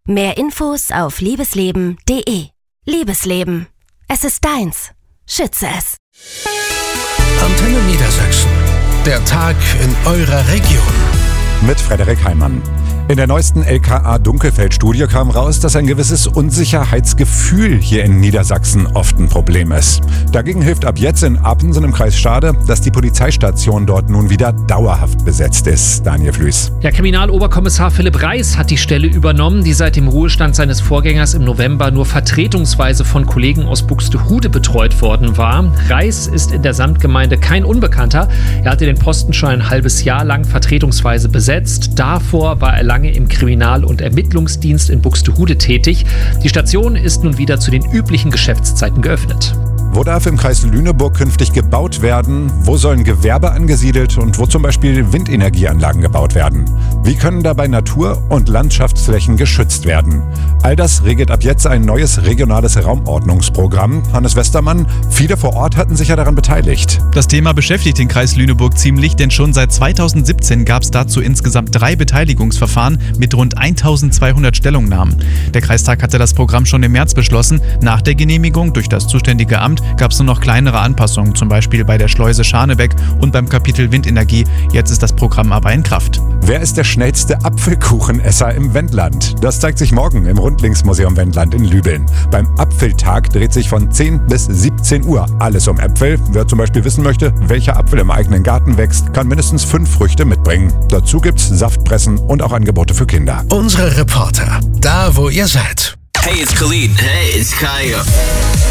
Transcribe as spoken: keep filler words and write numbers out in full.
Mehr Infos auf liebesleben punkt de. Liebesleben. Es ist deins. Schütze es. Antenne Niedersachsen. Der Tag in eurer Region. Mit Frederik Heimann. In der neuesten L K A-Dunkelfeld-Studie kam raus, dass ein gewisses Unsicherheitsgefühl hier in Niedersachsen oft ein Problem ist. Dagegen hilft ab jetzt in Appensen im Kreis Stade, dass die Polizeistation dort nun wieder dauerhaft besetzt ist. Daniel Flüß. Ja, Kriminaloberkommissar Philipp Reis hat die Stelle übernommen, die seit dem Ruhestand seines Vorgängers im November nur vertretungsweise von Kollegen aus Buxtehude betreut worden war. Reis ist in der Samtgemeinde kein Unbekannter. Er hatte den Posten schon ein halbes Jahr lang vertretungsweise besetzt. Davor war er lange im Kriminal- und Ermittlungsdienst in Buxtehude tätig. Die Station ist nun wieder zu den üblichen Geschäftszeiten geöffnet. Wo darf im Kreis Lüneburg künftig gebaut werden? Wo sollen Gewerbe angesiedelt und wo zum Beispiel Windenergieanlagen gebaut werden? Wie können dabei Natur- und Landschaftsflächen geschützt werden? All das regelt ab jetzt ein neues regionales Raumordnungsprogramm. Hannes Westermann, viele vor Ort hatten sich ja daran beteiligt. Das Thema beschäftigt den Kreis Lüneburg ziemlich, denn schon seit zweitausendsiebzehn gab es dazu insgesamt drei Beteiligungsverfahren mit rund eintausendzweihundert Stellungnahmen. Der Kreistag hatte das Programm schon im März beschlossen. Nach der Genehmigung durch das zuständige Amt gab es nur noch kleinere Anpassungen, zum Beispiel bei der Schleuse Scharnebeck und beim Kapitel Windenergie. Jetzt ist das Programm aber in Kraft. Wer ist der schnellste Apfelkuchenesser im Wendland? Das zeigt sich morgen im Rundlingsmuseum Wendland in Lübeln. Beim Apfeltag dreht sich von zehn bis siebzehn Uhr alles um Äpfel. Wer zum Beispiel wissen möchte, welcher Apfel im eigenen Garten wächst, kann mindestens fünf Früchte mitbringen. Dazu gibt's Saftpressen und auch Angebote für Kinder. Unsere Reporter, da wo ihr seid. Hey, it's Khalid. Hey, it's Kaya.